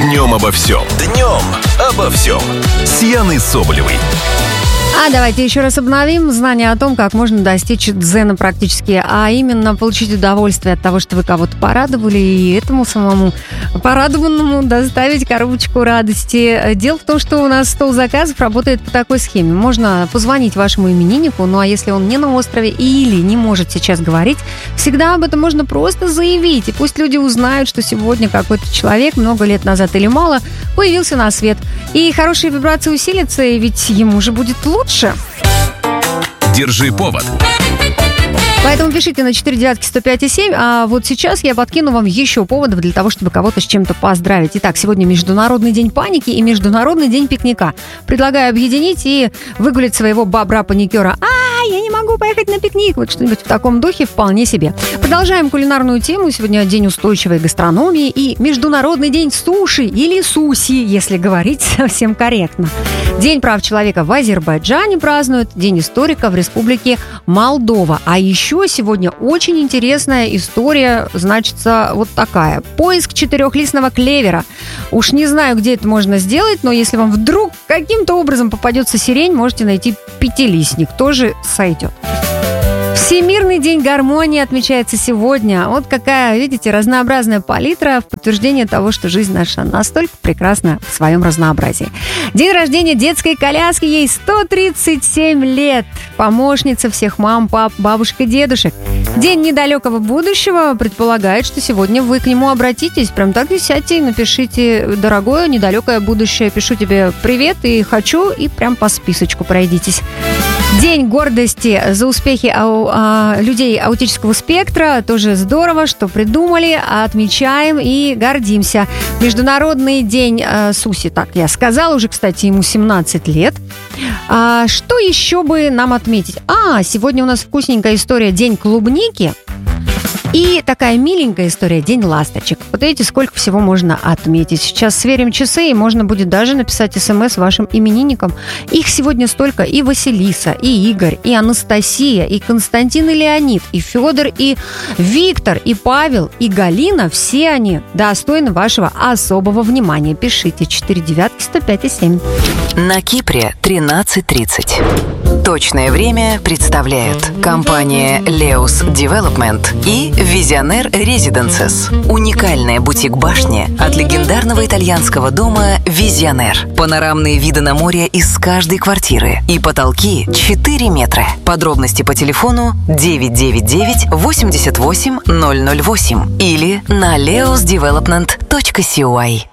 Днем обо всем. Днем обо всем. С Яной Соболевой. А давайте еще раз обновим знание о том, как можно достичь дзена практически, а именно получить удовольствие от того, что вы кого-то порадовали, и этому самому порадованному доставить коробочку радости. Дело в том, что у нас стол заказов работает по такой схеме. Можно позвонить вашему имениннику, ну а если он не на острове или не может сейчас говорить, всегда об этом можно просто заявить, и пусть люди узнают, что сегодня какой-то человек много лет назад или мало появился на свет. И хорошие вибрации усилятся, и ведь ему же будет лучше. Держи повод. Поэтому пишите на 495,7, а вот сейчас я подкину вам еще поводов для того, чтобы кого-то с чем-то поздравить. Итак, сегодня Международный день паники и Международный день пикника. Предлагаю объединить и выгулять своего бобра-паникера. Я не могу поехать на пикник. Вот что-нибудь в таком духе вполне себе. Продолжаем кулинарную тему. Сегодня день устойчивой гастрономии и Международный день суши или суси, если говорить совсем корректно. День прав человека в Азербайджане празднуют, День историка в Республике Молдова. А еще сегодня очень интересная история, значится, вот такая. Поиск четырехлистного клевера. Уж не знаю, где это можно сделать, но если вам вдруг каким-то образом попадется сирень, можете найти пятилистник. Тоже сойдет. Всемирный день гармонии отмечается сегодня. Вот какая, видите, разнообразная палитра в подтверждение того, что жизнь наша настолько прекрасна в своем разнообразии. День рождения детской коляски, ей 137 лет. Помощница всех мам, пап, бабушек и дедушек. День недалекого будущего предполагает, что сегодня вы к нему обратитесь. Прям так и сядьте и напишите: дорогое недалекое будущее, пишу тебе привет и хочу, и прям по списочку пройдитесь. День гордости за успехи людей аутического спектра. Тоже здорово, что придумали, отмечаем и гордимся. Международный день Суси, так я сказала, уже, кстати, ему 17 лет. Что еще бы нам отметить? Сегодня у нас вкусненькая история, день клубники. И такая миленькая история, день ласточек. Вот видите, сколько всего можно отметить. Сейчас сверим часы, и можно будет даже написать смс вашим именинникам. Их сегодня столько: и Василиса, и Игорь, и Анастасия, и Константин, и Леонид, и Федор, и Виктор, и Павел, и Галина. Все они достойны вашего особого внимания. Пишите 495,7. На Кипре 13:30. Точное время представляют компания Leus Development и Visionaire Residences. Уникальная бутик-башня от легендарного итальянского дома Visionaire. Панорамные виды на море из каждой квартиры. И потолки 4 метра. Подробности по телефону 999 88 008 или на leosdevelopment.coy.